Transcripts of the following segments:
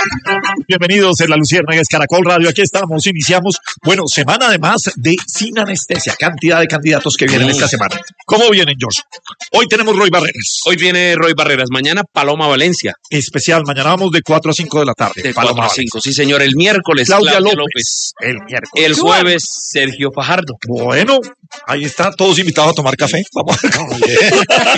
Bienvenidos en La Luciérnaga, es Caracol Radio. Aquí estamos, iniciamos, semana además de Sin Anestesia. Cantidad de candidatos que vienen esta semana. ¿Cómo vienen, George? Hoy tenemos Roy Barreras. Hoy viene Roy Barreras. Mañana Paloma Valencia. Especial, mañana vamos de 4 a 5 de la tarde. De 4 a 5, sí señor. El miércoles Claudia López. El miércoles. El jueves Sergio Fajardo. Bueno, ahí está, todos invitados a tomar café. Vamos a ver.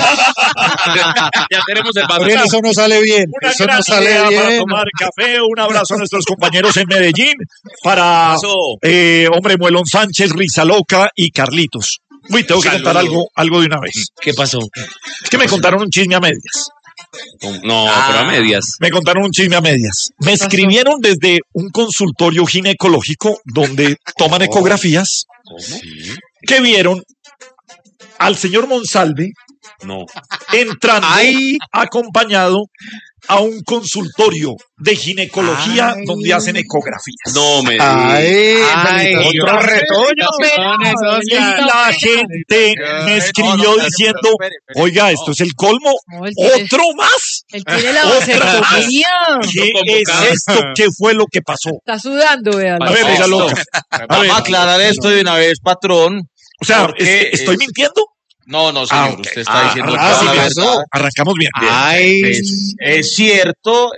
Ya tenemos el vaso. Eso no sale bien. Eso no sale bien. Para tomar café. Un abrazo a nuestros compañeros en Medellín. Para Muelón Sánchez, Rizaloca y Carlitos. Uy, tengo que contar algo de una vez. ¿Qué pasó? Es que me contaron un chisme a medias. No, pero a medias. Me contaron un chisme a medias. Me escribieron desde un consultorio ginecológico donde toman ecografías. ¿Cómo? Que vieron al señor Monsalve entrando acompañado a un consultorio de ginecología donde hacen ecografías. No me otro retoño. Y la gente me escribió diciendo, oiga, esto es el colmo. ¿Otro más? Él tiene la vasectomía. ¿Qué es esto? ¿Qué fue lo que pasó? Está sudando, véalo. A ver, Rizaloca. Vamos a aclarar esto de una vez, patrón. O sea, ¿estoy mintiendo? No, señor, usted está diciendo la verdad. Arrancamos bien. Es cierto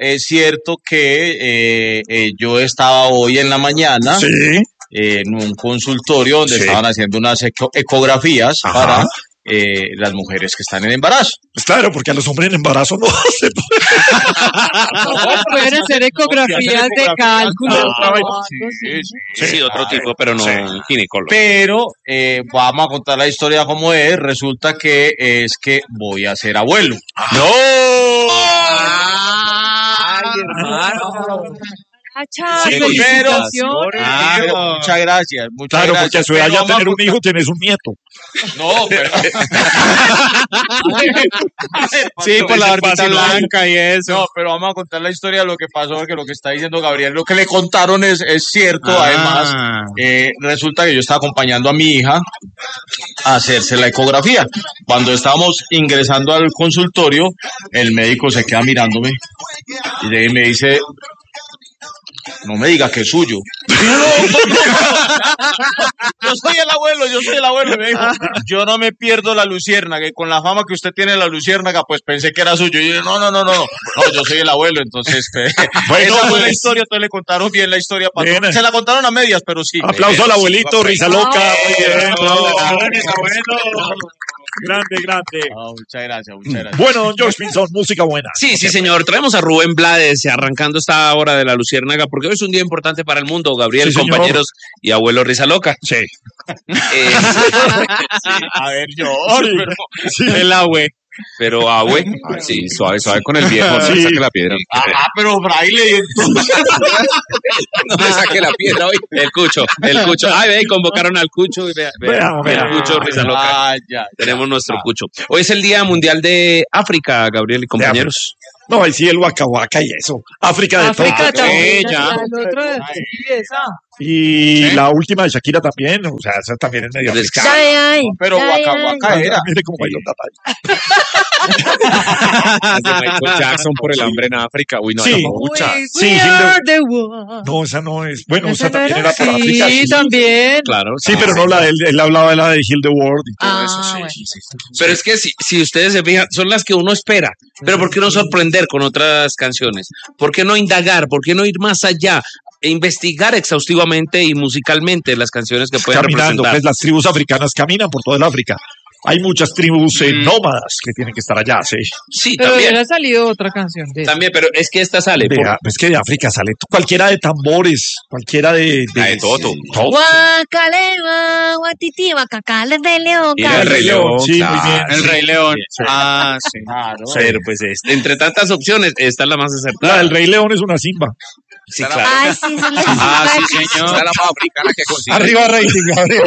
que yo estaba hoy en la mañana en un consultorio donde estaban haciendo unas ecografías para las mujeres que están en embarazo. Pues claro, porque a los hombres en embarazo no se puede. Pueden hacer ecografías de cálculo. Sí, otro tipo, pero no ginecólogo. Pero vamos a contar la historia como es. Resulta que es que voy a ser abuelo. ¡No! ¡Ay, hermano! Muchas gracias. Claro, porque a su edad ya tener un hijo tienes un nieto. No, pero... sí, por la barbita blanca y eso. No, pero vamos a contar la historia de lo que pasó, porque lo que está diciendo Gabriel, lo que le contaron es cierto. Además, resulta que yo estaba acompañando a mi hija a hacerse la ecografía. Cuando estábamos ingresando al consultorio, el médico se queda mirándome y me dice... No me diga que es suyo. Yo soy el abuelo. Me dijo, yo no me pierdo la luciérnaga. Y con la fama que usted tiene de la luciérnaga, pues pensé que era suyo. Y yo, no, yo soy el abuelo. Entonces, esa fue la historia. Entonces le contaron bien la historia. Se la contaron a medias, pero sí. Aplauso al abuelito, Rizaloca. Grande. Muchas gracias. Bueno, don George Pinzón, música buena. Sí, señor. Traemos a Rubén Blades arrancando esta hora de la Luciérnaga, porque hoy es un día importante para el mundo, Gabriel, compañeros y abuelo Rizaloca. Sí. A ver, el abue. Pero abue, sí, suave con el viejo, no le saque la piedra. Pero fraile, no le saque la piedra hoy. El cucho. Ay, convocaron al cucho. Vea. El cucho Rizaloca. Tenemos nuestro cucho. Hoy es el Día Mundial de África, Gabriel y compañeros. No, ahí sí el Waka Waka y eso. África también. Y la última de Shakira también, o sea, esa también es medio africana. Pero Waka Waka era. Mire cómo bailó Tata. Michael Jackson por el hambre en África. Uy, no, mucha. Sí, no, esa no es. Bueno, esa también era por África. Sí, también. Claro. Sí, pero no la de él hablaba de la de Heal the World y todo eso. Sí. Pero es que si ustedes se fijan, son las que uno espera. Pero ¿por qué no sorprender con otras canciones? ¿Por qué no indagar? ¿Por qué no ir más allá? E investigar exhaustivamente y musicalmente las canciones que pueden representar. Pues las tribus africanas caminan por toda el África. Hay muchas tribus nómadas que tienen que estar allá, sí. Sí, pero también. hubiera salido otra canción de también, pero es que esta sale. Es que de África sale cualquiera de tambores, cualquiera de Toto. Guacalema, guatitiba, cacales de león. Y el Rey León. Sí, muy bien. El Rey León. Sí. Claro. Pero pues entre tantas opciones, esta es la más acertada. La del Rey León es una simba. Sí, claro. Ay, sí, son las sí, señor. Está la más africana que consigue. Arriba rating, arriba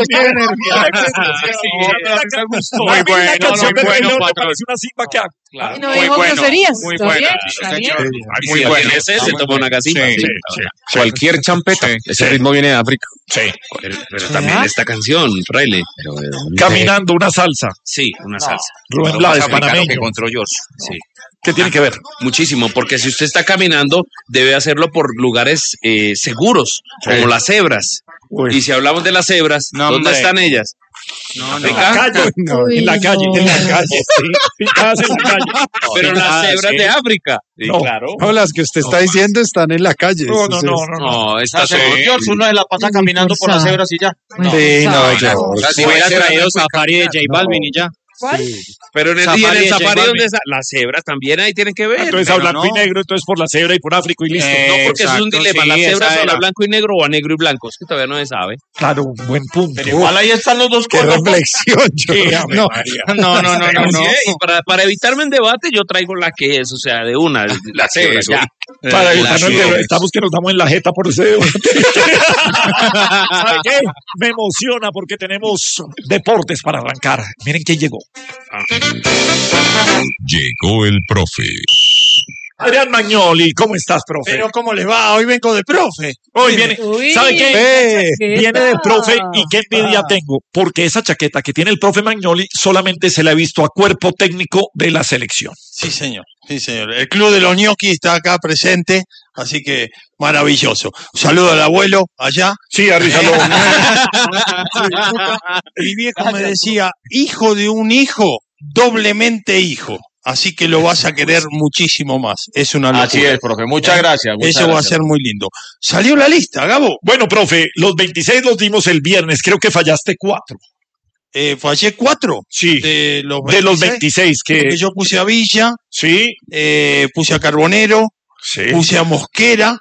Muy bueno, patrón. Es una simba que claro. No dijo groserías. Muy bueno. Muy bueno. Ese se tomó una casita. Cualquier champeta. Ese ritmo viene de África. Sí. Pero también esta canción, Fraile. Caminando, una salsa. Sí, una salsa. Rubén Blades, panameño. Que encontró George. Sí. ¿Qué tiene que ver? Muchísimo, porque si usted está caminando, debe hacerlo por lugares seguros, como las cebras. Uy. Y si hablamos de las cebras, ¿dónde están ellas? En la calle, en la calle, sí, pintadas en la calle. Pero las cebras de África. Sí, No. claro. No, las que usted está diciendo están en la calle. No, No, estas son... George, uno se la pasa caminando por las cebras y ya. Sí, no, ya. O sea, Si hubiera traído Safari de J Balvin y ya. ¿Cuál? Pero en el, Safari y en el de J safari Balvin. donde las cebras también ahí tienen que ver. Entonces a pero blanco y no. negro, entonces por la cebra y por África y listo. No, porque eso es un Exacto, dilema. sí, Las cebras esa son a era. blanco y negro o a negro y blanco. Es que todavía no se sabe. Claro, buen punto. Pero igual ahí están los dos Qué colores. reflexión. No, no. Y para evitarme en debate, yo traigo la que es, o sea, de una, la cebra, ya. Para evitarnos el debate, estamos que nos damos en la jeta por ese debate. ¿Sabe qué? Me emociona porque tenemos deportes para arrancar. Miren quién llegó. Llegó el profe. Adrián Magnoli, ¿cómo estás, profe? Pero ¿cómo le va? Hoy vengo de profe. Hoy viene, Uy, ¿sabe qué? chaqueta. Viene de profe y qué envidia tengo, porque esa chaqueta que tiene el profe Magnoli solamente se la he visto a cuerpo técnico de la selección. Sí, señor. Sí, señor. El Club de los Ñoquis está acá presente, así que maravilloso. Un saludo al abuelo allá. Sí, Arrizalo. Mi viejo me decía, hijo de un hijo, doblemente hijo. Así que lo vas a querer muchísimo más. Es una locura. Así es, profe. Muchas gracias. muchas Eso va a gracias. ser muy lindo. Salió la lista, Gabo. Bueno, profe, los 26 los dimos el viernes, creo que fallaste 4. Fallé 4 Sí, de los 26. de los 26 Porque que... yo puse a Villa, Sí, puse a Carbonero, sí, puse a Mosquera,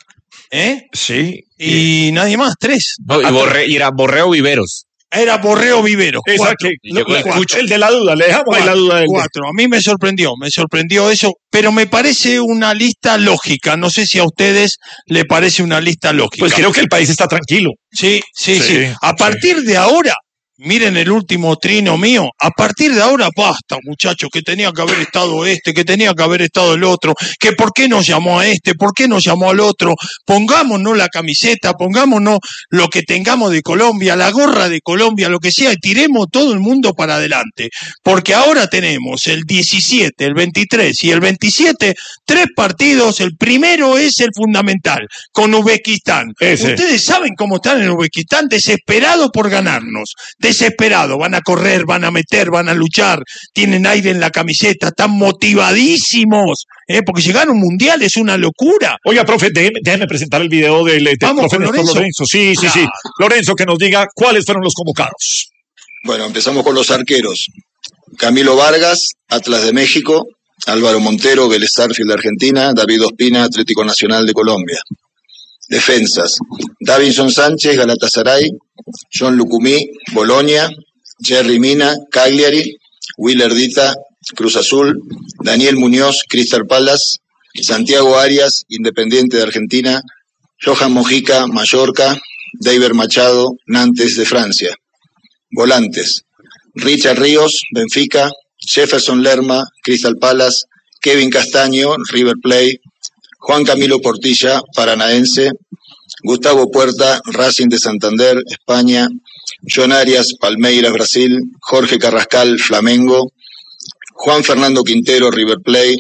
sí. y nadie más, 3. Y era Borreo Viveros. Era Borreo Vivero. Esa 4. que, llegó el escucha el de la duda, le dejamos ahí la duda del... 4. A mí me sorprendió eso, pero me parece una lista lógica. No sé si a ustedes le parece una lista lógica. Pues creo que el país está tranquilo. Sí. Sí, A partir de ahora, miren el último trino mío, a partir de ahora basta, muchachos, que tenía que haber estado este, que tenía que haber estado el otro, que por qué nos llamó a este, por qué nos llamó al otro, pongámonos la camiseta, pongámonos lo que tengamos de Colombia, la gorra de Colombia, lo que sea, y tiremos todo el mundo para adelante, porque ahora tenemos el 17, el 23 y el 27, 3 partidos, el primero es el fundamental, con Uzbekistán. Ese. Ustedes saben cómo están en Uzbekistán, desesperados por ganarnos, desesperados, van a correr, van a meter, van a luchar, tienen aire en la camiseta, están motivadísimos, porque llegar a un mundial es una locura. Oiga, profe, déjeme presentar el video del Vamos profe con Néstor Lorenzo. Sí. Lorenzo, que nos diga cuáles fueron los convocados. Bueno, empezamos con los arqueros. Camilo Vargas, Atlas de México, Álvaro Montero, Vélez Sarsfield de Argentina, David Ospina, Atlético Nacional de Colombia. Defensas, Davinson Sánchez, Galatasaray, John Lucumí, Bolonia, Jerry Mina, Cagliari, Willer Dita, Cruz Azul, Daniel Muñoz, Crystal Palace, Santiago Arias, Independiente de Argentina, Johan Mojica, Mallorca, David Machado, Nantes de Francia. Volantes, Richard Ríos, Benfica, Jefferson Lerma, Crystal Palace, Kevin Castaño, River Plate, Juan Camilo Portilla, Paranaense, Gustavo Puerta, Racing de Santander, España, John Arias, Palmeiras, Brasil, Jorge Carrascal, Flamengo, Juan Fernando Quintero, River Plate,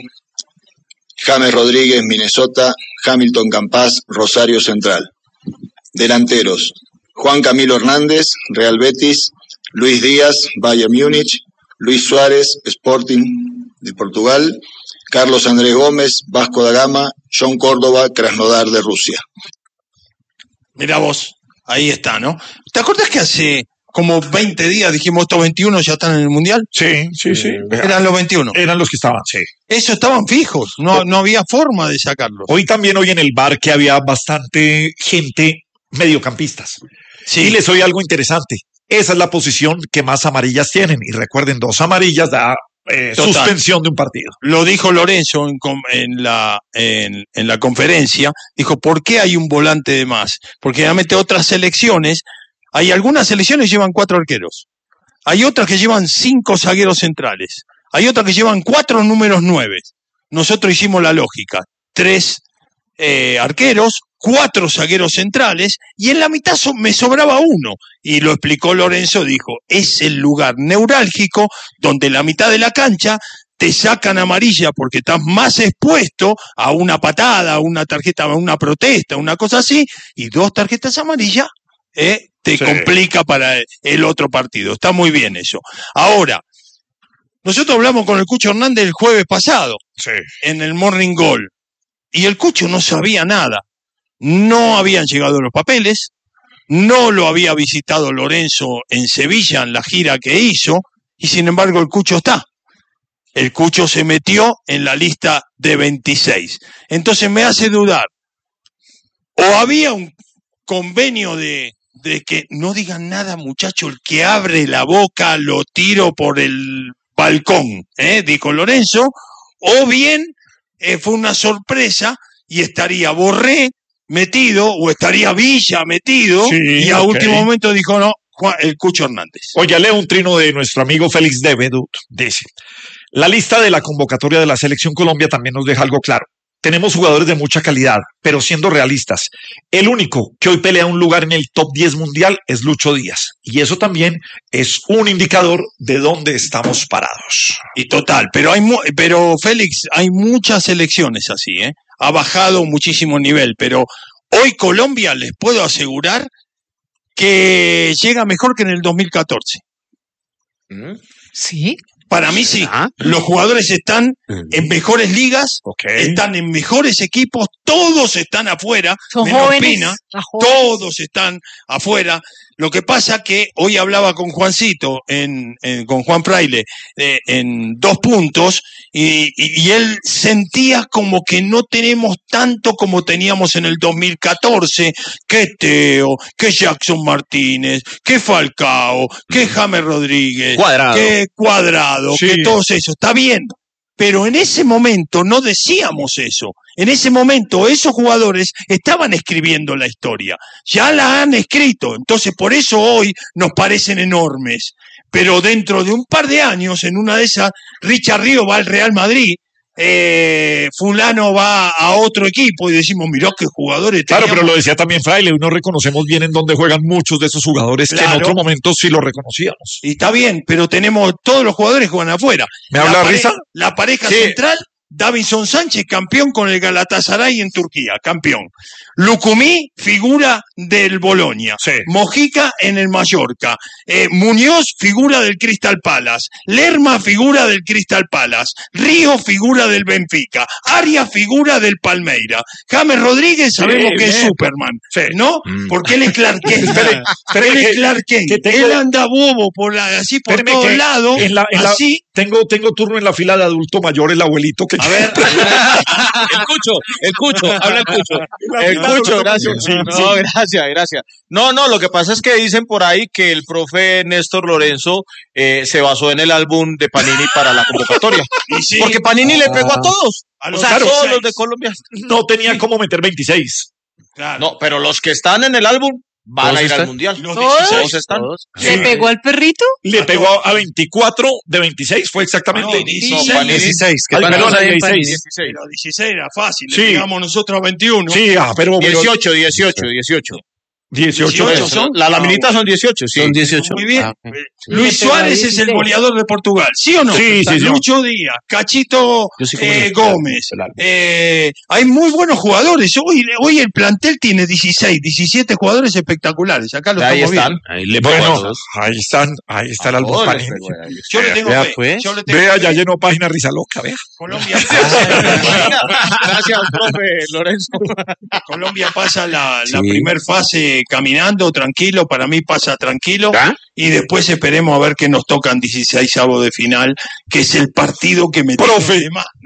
James Rodríguez, Minnesota, Hamilton Campas, Rosario Central. Delanteros, Juan Camilo Hernández, Real Betis, Luis Díaz, Bayern Múnich, Luis Suárez, Sporting de Portugal, Carlos Andrés Gómez, Vasco da Gama, John Córdoba, Krasnodar de Rusia. Mirá vos, ahí está, ¿no? ¿Te acuerdas que hace como 20 días dijimos estos 21 ya están en el Mundial? Sí. Eran los 21. Eran los que estaban, sí. Eso estaban fijos, no había forma de sacarlos. Hoy también en el bar que había bastante gente mediocampistas. Sí. Y les oí algo interesante. Esa es la posición que más amarillas tienen. Y recuerden, 2 amarillas da suspensión de un partido. Lo dijo Lorenzo en la conferencia, dijo, ¿por qué hay un volante de más? Porque realmente otras selecciones, hay algunas selecciones que llevan 4 arqueros, hay otras que llevan 5 zagueros centrales, hay otras que llevan 4 números 9. Nosotros hicimos la lógica, 3 arqueros, 4 zagueros centrales, y en la mitad me sobraba 1. Y lo explicó Lorenzo, dijo, es el lugar neurálgico donde la mitad de la cancha te sacan amarilla porque estás más expuesto a una patada, a una tarjeta, a una protesta, una cosa así, y 2 tarjetas amarillas te complica para el otro partido. Está muy bien eso. Ahora, nosotros hablamos con el Cucho Hernández el jueves pasado, en el Morning Goal, y el Cucho no sabía nada. No habían llegado los papeles, no lo había visitado Lorenzo en Sevilla en la gira que hizo, y sin embargo el Cucho está. El Cucho se metió en la lista de 26. Entonces me hace dudar. O había un convenio de que no digan nada, muchacho, el que abre la boca lo tiro por el balcón, dijo Lorenzo, o bien fue una sorpresa y estaría Borré metido o estaría Villa metido y a último momento dijo no, el Cucho Hernández. Oye, leo un trino de nuestro amigo Félix Devedut, dice: la lista de la convocatoria de la Selección Colombia también nos deja algo claro. Tenemos jugadores de mucha calidad, pero siendo realistas, el único que hoy pelea un lugar en el top 10 mundial es Lucho Díaz. Y eso también es un indicador de dónde estamos parados. Y total, pero Félix, hay muchas selecciones así, ha bajado muchísimo nivel, pero hoy Colombia, les puedo asegurar que llega mejor que en el 2014. ¿Sí? Para mí sí. Los jugadores están en mejores ligas, están en mejores equipos, todos están afuera, son menos jóvenes, Pina, todos están afuera. Lo que pasa que hoy hablaba con Juancito, con Juan Fraile, en 2 puntos, y él sentía como que no tenemos tanto como teníamos en el 2014, que Teo, que Jackson Martínez, que Falcao, que James Rodríguez, que Cuadrado, que todos esos. Está bien, pero en ese momento no decíamos eso. En ese momento esos jugadores estaban escribiendo la historia, ya la han escrito, entonces por eso hoy nos parecen enormes, pero dentro de un par de años, en una de esas, Richard Río va al Real Madrid, fulano va a otro equipo y decimos, mirá qué jugadores teníamos. Claro, pero lo decía también Fraile, hoy no reconocemos bien en dónde juegan muchos de esos jugadores que en otro momento sí lo reconocíamos. Y está bien, pero tenemos todos los jugadores que juegan afuera. ¿Me habla Risa? La pareja central, Davinson Sánchez, campeón con el Galatasaray en Turquía, campeón. Lucumí, figura del Bolonia. Mojica en el Mallorca. Muñoz, figura del Crystal Palace. Lerma, figura del Crystal Palace. Río, figura del Benfica. Arias, figura del Palmeira. James Rodríguez, sabemos que es Superman, ¿no? Porque él es Clark Kent. Él es Clark Kent. Él anda bobo así por todos lados. Así. Tengo turno en la fila de adulto mayor, el abuelito que... A ver. El Cucho, habla el Cucho. El Cucho, gracias. No, gracias. No, lo que pasa es que dicen por ahí que el profe Néstor Lorenzo se basó en el álbum de Panini para la convocatoria. Porque Panini le pegó a todos. Todos los de Colombia. No tenían cómo meter 26. Claro. No, pero los que están en el álbum van a ir al Mundial. ¿Todos están. ¿Le pegó al perrito? Le pegó a 24 de 26, fue exactamente. 16. Perdón, 16. Pero 16 era fácil, le pegamos nosotros a 21. Sí, pero 18. 18 son. La laminita son 18, sí. Son 18. Muy bien. Luis Suárez es el goleador de Portugal, ¿sí o no? Sí. Lucho Díaz, Cachito Gómez. Hay muy buenos jugadores. Hoy el plantel tiene 16, 17 jugadores espectaculares. Acá los estamos viendo. Ahí está el álbum Panini. Yo le tengo fe. Vea, ya llenó página Risa Loca, vea. Colombia Gracias, profe Lorenzo. Colombia pasa la primer fase caminando, tranquilo, para mí pasa tranquilo, y después esperemos a ver qué nos tocan 16avos de final, que es el partido que me Profe,